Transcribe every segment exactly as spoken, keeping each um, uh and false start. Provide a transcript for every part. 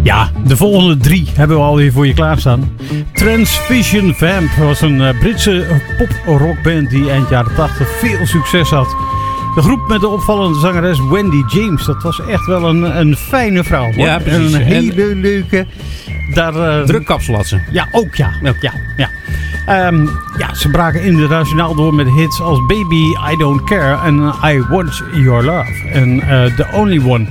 Ja, de volgende drie hebben we alweer voor je klaarstaan. Transvision Vamp was een uh, Britse pop-rockband die eind jaren tachtig veel succes had. De groep met de opvallende zangeres Wendy James, dat was echt wel een, een fijne vrouw. Hoor. Ja, precies. En een hele en leuke... Daar, uh, drukkapsel had ze. Ja, ook ja. Ook, ja, ja. Um, ja, ze braken internationaal door met hits als Baby, I Don't Care en I Want Your Love en uh, The Only One.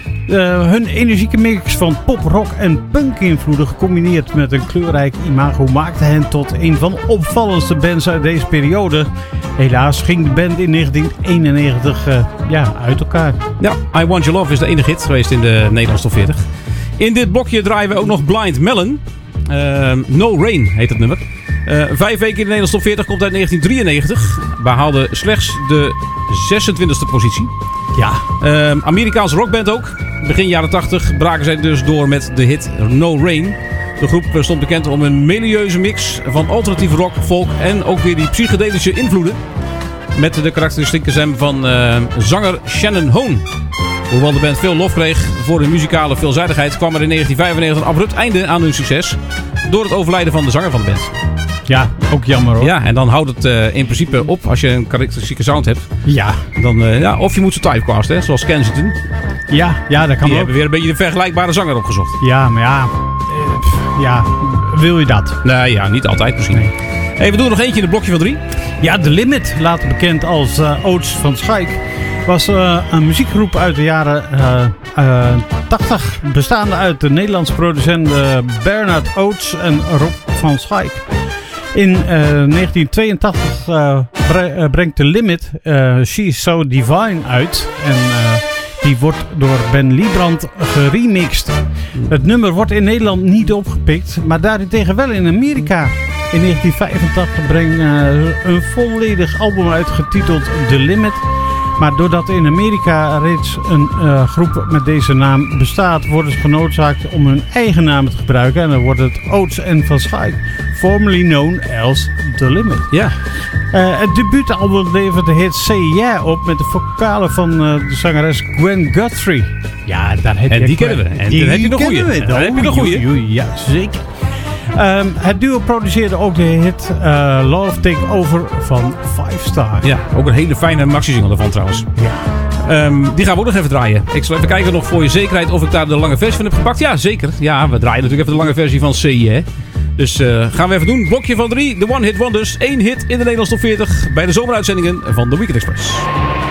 Uh, hun energieke mix van pop, rock en punk invloeden gecombineerd met een kleurrijk imago maakte hen tot een van de opvallendste bands uit deze periode. Helaas ging de band in negentien eenennegentig uh, ja, uit elkaar. Ja, I Want Your Love is de enige hit geweest in de Nederlandse top veertig. In dit blokje draaien we ook nog Blind Melon. Uh, No Rain heet het nummer. Uh, vijf weken in de Nederlandse top veertig, komt uit negentien drieënnegentig. Behaalde slechts de zesentwintigste positie. Ja. Uh, Amerikaanse rockband ook. Begin jaren tachtig braken zij dus door met de hit No Rain. De groep stond bekend om een melodieuze mix van alternatieve rock, folk en ook weer die psychedelische invloeden. Met de karakteristieke stem van uh, zanger Shannon Hoon. Hoewel de band veel lof kreeg voor hun muzikale veelzijdigheid, kwam er in negentien vijfennegentig een abrupt einde aan hun succes door het overlijden van de zanger van de band. Ja, ook jammer hoor. Ja, en dan houdt het uh, in principe op als je een karakteristieke sound hebt. Ja. Dan, uh, ja of je moet ze typecasten, hè, zoals Kensington. Ja, ja, dat kan Die ook. hebben weer een beetje een vergelijkbare zanger opgezocht. Ja, maar ja, uh, pff, ja, wil je dat? Nee, ja, niet altijd misschien. Nee. Hey, we doen er nog eentje in het blokje van drie. Ja, The Limit, later bekend als uh, Oates van Schaik, was uh, een muziekgroep uit de jaren uh, uh, tachtig, bestaande uit de Nederlandse producenten Bernard Oates en Rob van Schaik. In uh, negentien tweeëntachtig uh, bre- uh, brengt The Limit uh, She's So Divine uit en uh, die wordt door Ben Liebrand geremixed. Het nummer wordt in Nederland niet opgepikt, maar daarentegen wel in Amerika. In negentien vijfentachtig brengt uh, een volledig album uit getiteld The Limit. Maar doordat in Amerika reeds een uh, groep met deze naam bestaat, worden ze genoodzaakt om hun eigen naam te gebruiken. En dan wordt het Oates en Van Schaik, formerly known as The Limit. Ja. Uh, het debuutalbum levert de hit Say Yeah op met de vocalen van uh, de zangeres Gwen Guthrie. Ja, daar heb je En die Gwen. kennen we. En die dan heb je de goeie. kennen we. Dan heb je de goeie. Oei, oei, ja, zeker. Um, het duo produceerde ook de hit uh, Love Take Over van Five Star. Ja, ook een hele fijne maxi-single ervan trouwens. Ja. Um, die gaan we ook nog even draaien. Ik zal even kijken nog voor je zekerheid of ik daar de lange versie van heb gepakt. Ja, zeker. Ja, we draaien natuurlijk even de lange versie van C, hè. Dus uh, gaan we even doen. Blokje van drie, de One Hit Wonders. Eén hit in de Nederlandse top veertig bij de zomeruitzendingen van The Weekend Express.